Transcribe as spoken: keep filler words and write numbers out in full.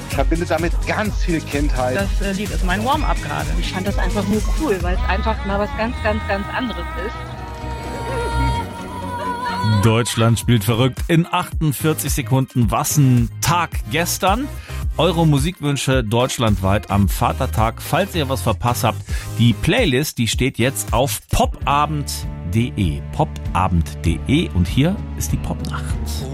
verbinde damit ganz viel Kindheit. Das äh, Lied ist mein Warm-up gerade. Ich fand das einfach nur cool, weil es einfach mal was ganz, ganz, ganz anderes ist. Deutschland spielt verrückt in achtundvierzig Sekunden. Was ein Tag gestern. Eure Musikwünsche deutschlandweit am Vatertag. Falls ihr was verpasst habt, die Playlist, die steht jetzt auf popabend punkt de. popabend punkt de und hier ist die Popnacht.